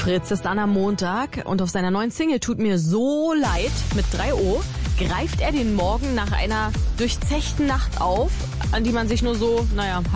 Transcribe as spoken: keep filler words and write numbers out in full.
Fritz ist dann am Montag und auf seiner neuen Single Tut mir so leid mit drei O greift er den Morgen nach einer durchzechten Nacht auf, an die man sich nur so, naja,